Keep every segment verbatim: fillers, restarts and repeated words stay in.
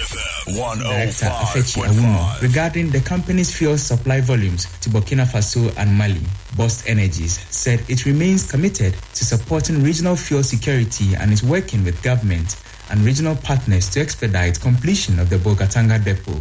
F M one oh Director five Afechi point Awumo five. regarding the company's fuel supply volumes to Burkina Faso and Mali. Bost Energies said it remains committed to supporting regional fuel security and is working with government and regional partners to expedite completion of the Bolgatanga depot.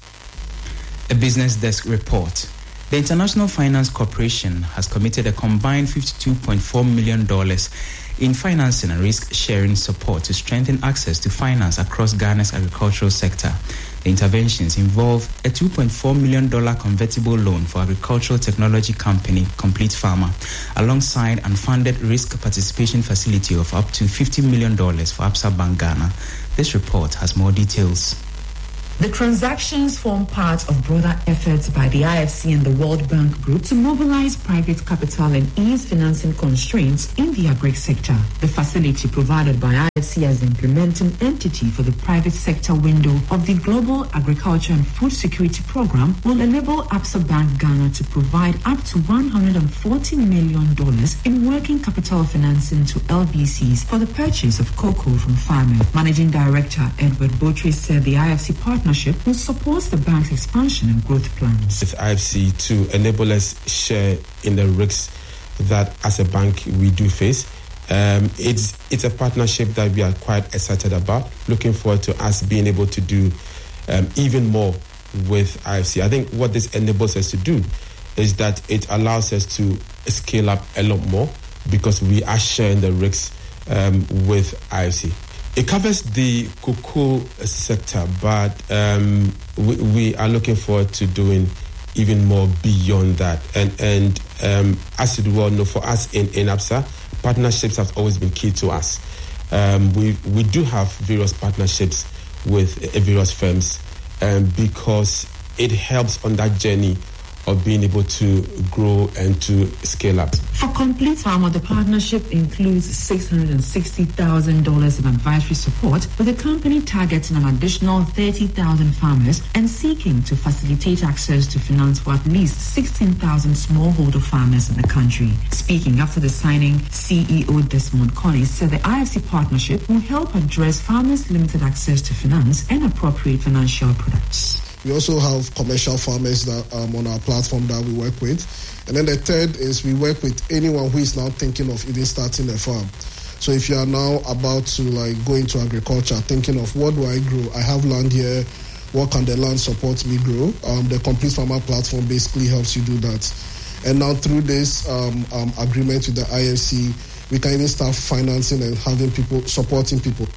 A Business Desk report. The International Finance Corporation has committed a combined fifty-two point four million dollars in financing and risk-sharing support to strengthen access to finance across Ghana's agricultural sector. The interventions involve a two point four million dollars convertible loan for agricultural technology company Complete Pharma, alongside unfunded risk participation facility of up to fifty million dollars for Absa Bank Ghana. This report has more details. The transactions form part of broader efforts by the I F C and the World Bank Group to mobilize private capital and ease financing constraints in the agri sector. The facility provided by I F C as the implementing entity for the private sector window of the Global Agriculture and Food Security Program will enable Absa Bank Ghana to provide up to one hundred forty million dollars in working capital financing to L B Cs for the purchase of cocoa from farmers. Managing Director Edward Botry said the I F C partner will support the bank's expansion and growth plans. With I F C to enable us share in the risks that as a bank we do face. Um, it's it's a partnership that we are quite excited about. Looking forward to us being able to do um, even more with I F C. I think what this enables us to do is that it allows us to scale up a lot more because we are sharing the risks um, with I F C. It covers the cocoa sector, but um, we, we are looking forward to doing even more beyond that. And and um, as you well know, for us in, in Absa, partnerships have always been key to us. Um, we we do have various partnerships with uh, various firms um, because it helps on that journey of being able to grow and to scale up. For Complete Pharma, the partnership includes six hundred sixty thousand dollars in advisory support, with the company targeting an additional thirty thousand farmers and seeking to facilitate access to finance for at least sixteen thousand smallholder farmers in the country. Speaking after the signing, C E O Desmond Collins said the I F C partnership will help address farmers' limited access to finance and appropriate financial products. We also have commercial farmers that um, on our platform that we work with. And then the third is we work with anyone who is now thinking of even starting a farm. So if you are now about to like go into agriculture, thinking of what do I grow? I have land here. What can the land support me grow? Um, the Complete Farmer platform basically helps you do that. And now through this um, um, agreement with the I F C, we can even start financing and having people, supporting people.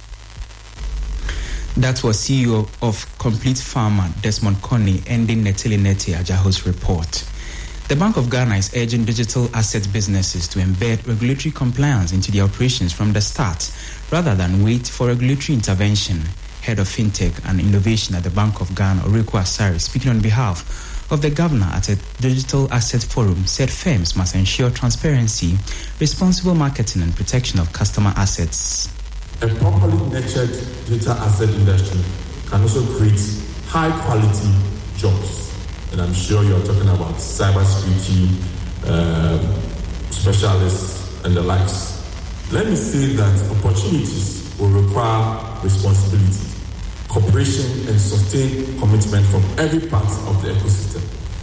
That was C E O of Complete Pharma, Desmond Coney, ending Netili Neti Ajaho's report. The Bank of Ghana is urging digital asset businesses to embed regulatory compliance into their operations from the start, rather than wait for regulatory intervention. Head of FinTech and Innovation at the Bank of Ghana, Oreku Asari, speaking on behalf of the governor at a digital asset forum, said firms must ensure transparency, responsible marketing and protection of customer assets. A properly nurtured digital asset industry can also create high-quality jobs. And I'm sure you're talking about cybersecurity uh, specialists and the likes. Let me say that opportunities will require responsibility, cooperation, and sustained commitment from every part of the ecosystem.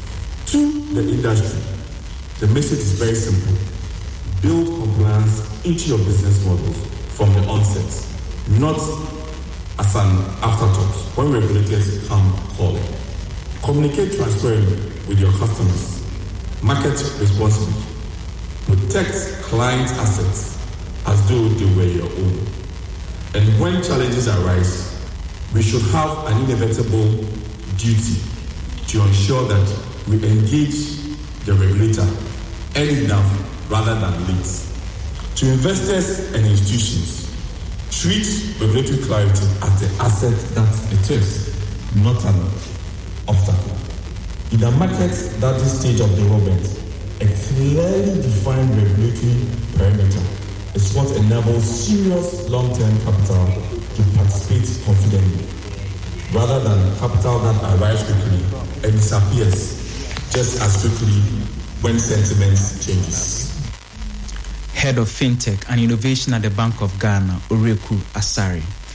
To the industry, the message is very simple. Build compliance into your business models from the onset, not as an afterthought when regulators come calling. Communicate transparently with your customers, market responsibly, protect client assets as though they were your own. And when challenges arise, we should have an inevitable duty to ensure that we engage the regulator early enough rather than late. To investors and institutions, treat regulatory clarity as the asset that it is, not an obstacle. In a market at this stage of development, a clearly defined regulatory perimeter is what enables serious long-term capital to participate confidently, rather than capital that arrives quickly and disappears just as quickly when sentiment changes. Head of FinTech and Innovation at the Bank of Ghana, Oreku Asari.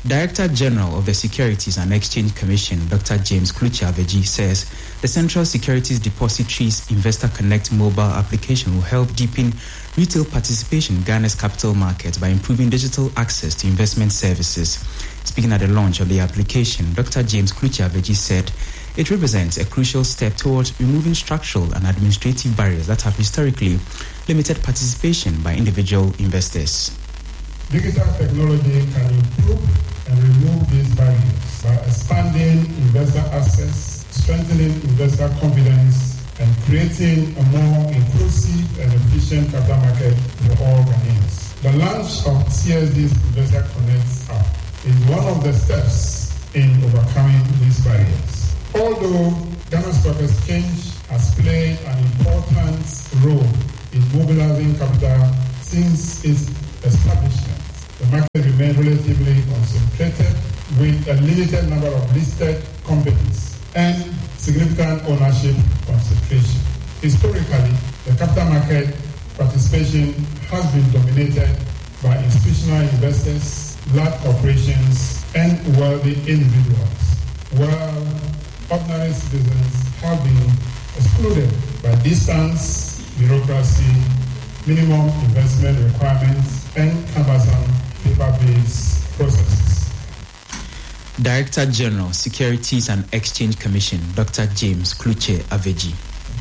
Director General of the Securities and Exchange Commission, Doctor James Kluche Aveji, says the Central Securities Depositories Investor Connect mobile application will help deepen retail participation in Ghana's capital market by improving digital access to investment services. Speaking at the launch of the application, Doctor James Kluche Aveji said it represents a crucial step towards removing structural and administrative barriers that have historically limited participation by individual investors. Digital technology can improve and remove these barriers by expanding investor access, strengthening investor confidence, and creating a more inclusive and efficient capital market for all Ghanaians. The launch of C S D's Investor Connect app is one of the steps in overcoming these barriers. Although Ghana Stock Exchange has played an important role in mobilizing capital since its establishment, the market remains relatively concentrated with a limited number of listed companies and significant ownership concentration. Historically, the capital market participation has been dominated by institutional investors, large corporations, and wealthy individuals, while ordinary citizens have been excluded by distance, bureaucracy, minimum investment requirements, and cumbersome paper-based processes. Director General, Securities and Exchange Commission, Doctor James Kluche Aveji.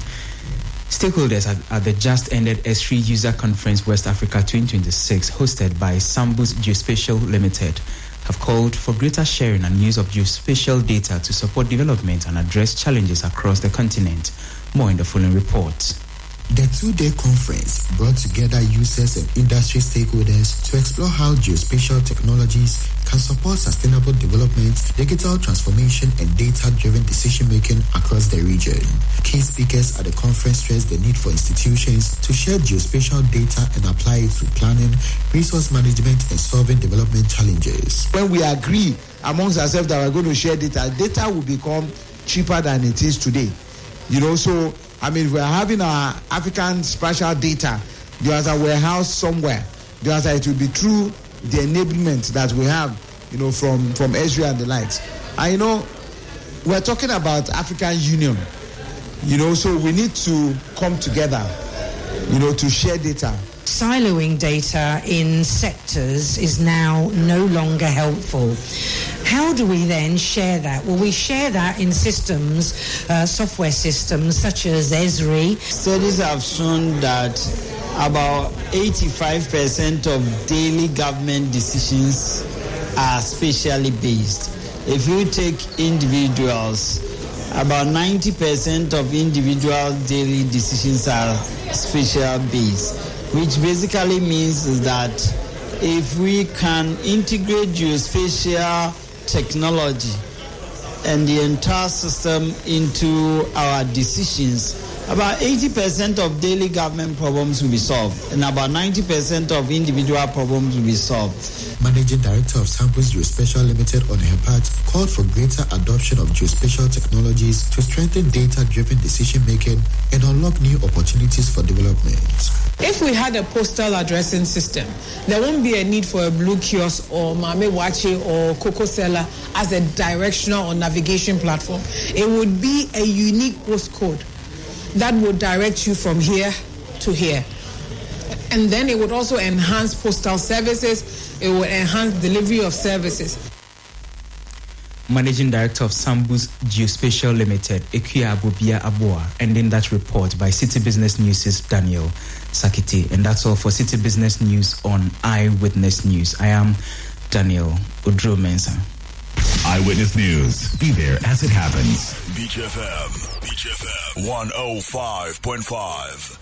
Stakeholders at, at the just-ended S three User Conference West Africa twenty twenty-six, hosted by Sambus Geospatial Limited, have called for greater sharing and use of geospatial data to support development and address challenges across the continent. More in the following report. The two-day conference brought together users and industry stakeholders to explore how geospatial technologies can support sustainable development, digital transformation, and data-driven decision-making across the region. Key speakers at the conference stressed the need for institutions to share geospatial data and apply it to planning, resource management, and solving development challenges. When we agree amongst ourselves that we're going to share data, data will become cheaper than it is today. You know, so I mean, we're having our African spatial data. There's a warehouse somewhere. There's a, it will be through the enablement that we have, you know, from, from Israel and the likes. And, you know, we're talking about African Union, you know, so we need to come together, you know, to share data. Siloing data in sectors is now no longer helpful. How do we then share that? Well, we share that in systems, uh, software systems such as Esri. Studies have shown that about eighty-five percent of daily government decisions are spatially based. If you take individuals, about ninety percent of individual daily decisions are spatial based, which basically means that if we can integrate geospatial technology and the entire system into our decisions, about eighty percent of daily government problems will be solved and about ninety percent of individual problems will be solved. Managing Director of Samples Geospatial Limited on her part called for greater adoption of geospatial technologies to strengthen data-driven decision-making and unlock new opportunities for development. If we had a postal addressing system, there won't be a need for a blue kiosk or Mame Wache or Coco Seller as a directional or navigation platform. It would be a unique postcode that would direct you from here to here. And then it would also enhance postal services. It would enhance delivery of services. Managing Director of Sambus Geospatial Limited, Ekuya Abubia Abua, ending that report by City Business News' Daniel Sakiti. And that's all for City Business News on Eyewitness News. I am Daniel Udro Mensah. Eyewitness News. Be there as it happens. Beach F M. Beach F M. one oh five point five.